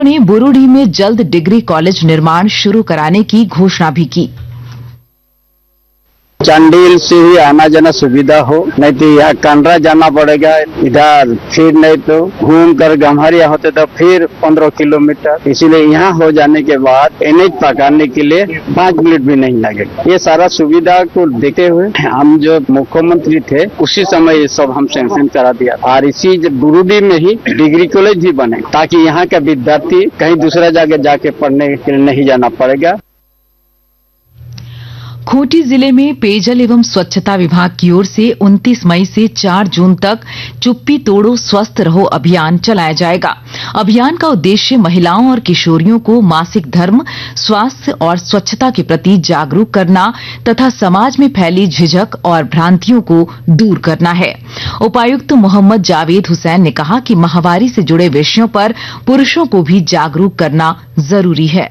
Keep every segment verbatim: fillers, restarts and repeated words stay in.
ने बुरुडी में जल्द डिग्री कॉलेज निर्माण शुरू कराने की घोषणा भी की। चांडिल से ही आना जाना सुविधा हो, नहीं तो यहाँ कांड्रा जाना पड़ेगा इधर, फिर नहीं तो घूम कर गम्हरिया होते तो फिर पंद्रह किलोमीटर। इसीलिए यहाँ हो जाने के बाद एनएच पकड़ने के लिए पाँच मिनट भी नहीं लगेगा। ये सारा सुविधा को देखते हुए हम जो मुख्यमंत्री थे उसी समय ये सब हम सैंक्शन करा दिया और इसी बुरुडी में ही डिग्री कॉलेज भी बने ताकि यहाँ का विद्यार्थी कहीं दूसरा जगह जाके पढ़ने के लिए नहीं जाना पड़ेगा। खूंटी जिले में पेयजल एवं स्वच्छता विभाग की ओर से उनतीस मई से चार जून तक चुप्पी तोड़ो स्वस्थ रहो अभियान चलाया जाएगा। अभियान का उद्देश्य महिलाओं और किशोरियों को मासिक धर्म, स्वास्थ्य और स्वच्छता के प्रति जागरूक करना तथा समाज में फैली झिझक और भ्रांतियों को दूर करना है। उपायुक्त मोहम्मद जावेद हुसैन ने कहा कि माहवारी से जुड़े विषयों पर पुरुषों को भी जागरूक करना जरूरी है।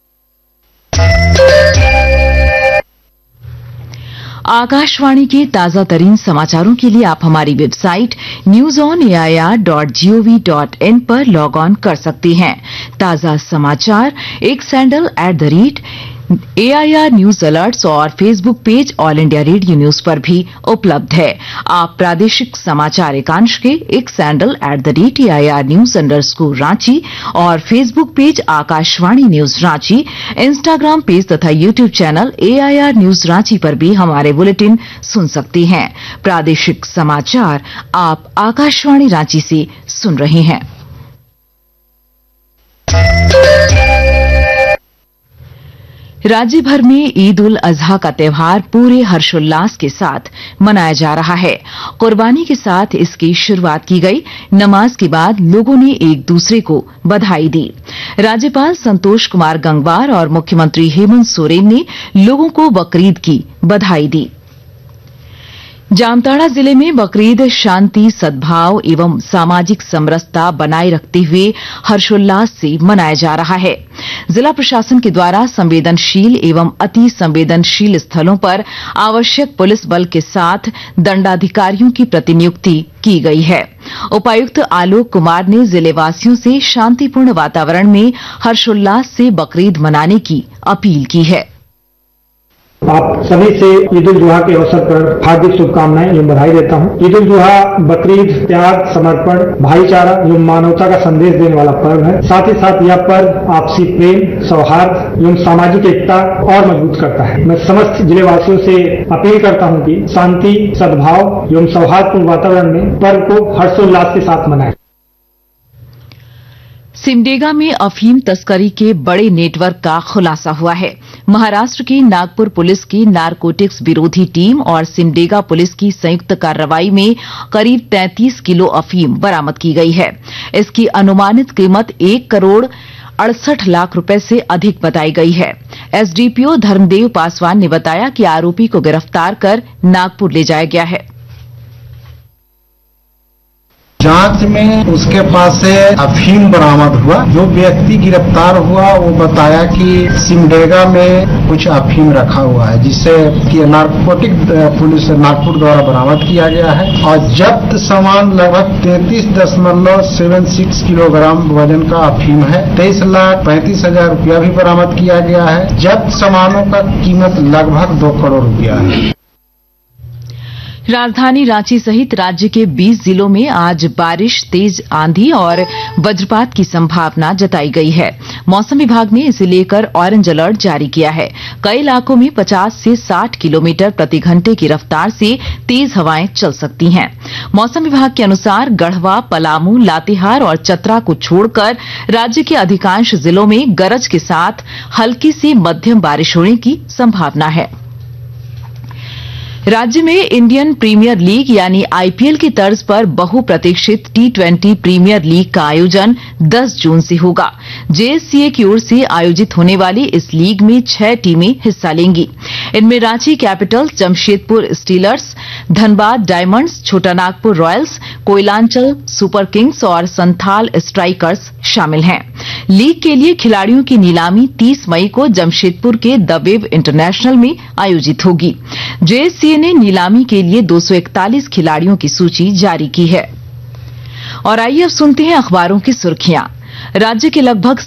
आकाशवाणी के ताजा तरीन समाचारों के लिए आप हमारी website news on A I R dot G O V dot in पर लॉग ऑन कर सकते हैं। ताजा समाचार एक sandal at the rate A I R news alerts और Facebook page all India radio news पर भी उपलब्ध है। आप प्रादेशिक समाचार एकांश के एक sandal at the rate A I R news under score Ranchi और Facebook page Akashvani news Ranchi, Instagram page तथा YouTube channel A I R news Ranchi पर भी हमारे बुलेटिन सुन सकते हैं। प्रादेशिक समाचार आप आकाशवाणी रांची से सुन रहे हैं। राज्य भर में ईद उल अजहा का त्यौहार पूरे हर्षोल्लास के साथ मनाया जा रहा है। कुर्बानी के साथ इसकी शुरुआत की गई। नमाज के बाद लोगों ने एक दूसरे को बधाई दी। राज्यपाल संतोष कुमार गंगवार और मुख्यमंत्री हेमंत सोरेन ने लोगों को बकरीद की बधाई दी। जामताड़ा जिले में बकरीद शांति, सद्भाव एवं सामाजिक समरसता बनाए रखते हुए हर्षोल्लास से मनाया जा रहा है। जिला प्रशासन के द्वारा संवेदनशील एवं अति संवेदनशील स्थलों पर आवश्यक पुलिस बल के साथ दंडाधिकारियों की प्रतिनियुक्ति की गई है। उपायुक्त आलोक कुमार ने जिलेवासियों से शांतिपूर्ण वातावरण में हर्षोल्लास से बकरीद मनाने की अपील की है। आप सभी से ईद उल जुहा के अवसर पर हार्दिक शुभकामनाएं एवं बधाई देता हूं। ईद उल जुहा बकरीद त्याग, समर्पण, भाईचारा एवं मानवता का संदेश देने वाला पर्व है। साथ ही साथ यह पर्व आपसी प्रेम, सौहार्द एवं सामाजिक एकता और मजबूत करता है। मैं समस्त जिलेवासियों से अपील करता हूं कि शांति, सद्भाव एवं सौहार्दपूर्ण वातावरण में पर्व को हर्षोल्लास के साथ मनाएं। सिमडेगा में अफीम तस्करी के बड़े नेटवर्क का खुलासा हुआ है। महाराष्ट्र की नागपुर पुलिस की नारकोटिक्स विरोधी टीम और सिमडेगा पुलिस की संयुक्त कार्रवाई में करीब तैंतीस किलो अफीम बरामद की गई है। इसकी अनुमानित कीमत एक करोड़ अड़सठ लाख रुपए से अधिक बताई गई है। एसडीपीओ धर्मदेव पासवान ने बताया कि आरोपी को गिरफ्तार कर नागपुर ले जाया गया है। जांच में उसके पास से अफीम बरामद हुआ। जो व्यक्ति गिरफ्तार हुआ वो बताया कि सिमडेगा में कुछ अफीम रखा हुआ है, जिससे कि नार्कोटिक पुलिस नागपुर द्वारा बरामद किया गया है और जब्त सामान लगभग तैंतीस दशमलव सेवन सिक्स किलोग्राम वजन का अफीम है। तेईस लाख पैंतीस हजार रुपया भी बरामद किया गया है। जब्त सामानों का कीमत लगभग दो करोड़ रुपया है। राजधानी रांची सहित राज्य के बीस जिलों में आज बारिश, तेज आंधी और वज्रपात की संभावना जताई गई है। मौसम विभाग ने इसे लेकर ऑरेंज अलर्ट जारी किया है। कई इलाकों में पचास से साठ किलोमीटर प्रति घंटे की रफ्तार से तेज हवाएं चल सकती हैं। मौसम विभाग के अनुसार गढ़वा, पलामू, लातेहार और चतरा को छोड़कर राज्य के अधिकांश जिलों में गरज के साथ हल्की से मध्यम बारिश होने की संभावना है। राज्य में इंडियन प्रीमियर लीग यानी आईपीएल की तर्ज पर बहुप्रतीक्षित टी ट्वेंटी प्रीमियर लीग का आयोजन दस जून से होगा। जेएससीए की ओर से आयोजित होने वाली इस लीग में छह टीमें हिस्सा लेंगी। इनमें Ranchi Capitals, Jamshedpur stealers, Dhanbad diamonds, छोटा Nagpur Royals, Koylanchal super Kings और संथाल स्ट्राइकर्स शामिल हैं। लीग के लिए खिलाड़ियों की नीलामी तीस मई को जमशेदपुर के द वेव इंटरनेशनल में आयोजित होगी। जेएससीए ने नीलामी के लिए दो सौ इकतालीस खिलाड़ियों की सूची जारी की है। और आइए अब सुनते हैं अखबारों की सुर्खियां। राज्य के लगभग